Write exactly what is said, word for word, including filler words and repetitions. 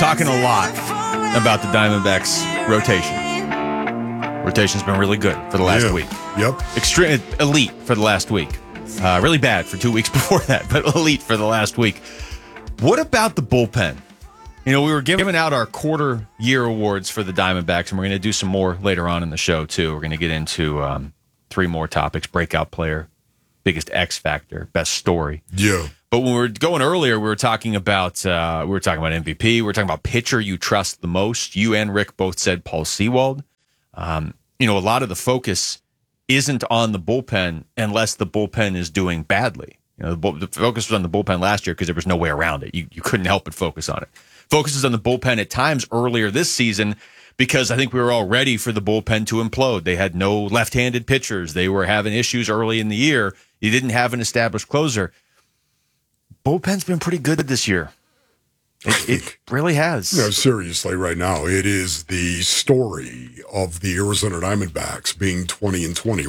talking a lot about the Diamondbacks rotation. Rotation's been really good for the last yeah. week. Yep. Extreme elite for the last week. Uh, really bad for two weeks before that, but elite for the last week. What about the bullpen? You know, we were giving out our quarter year awards for the Diamondbacks, and we're going to do some more later on in the show, too. We're going to get into um, three more topics: breakout player, biggest X factor, best story. Yeah. But when we were going earlier, we were talking about uh, we were talking about M V P. We were talking about pitcher you trust the most. You and Rick both said Paul Sewald. Um, you know, a lot of the focus isn't on the bullpen unless the bullpen is doing badly. You know, the, bull, the focus was on the bullpen last year because there was no way around it. You you couldn't help but focus on it. Focuses on the bullpen at times earlier this season because I think we were all ready for the bullpen to implode. They had no left-handed pitchers. They were having issues early in the year. You didn't have an established closer. Bullpen's been pretty good this year. It, it really has. No, seriously, right now, it is the story of the Arizona Diamondbacks being twenty and twenty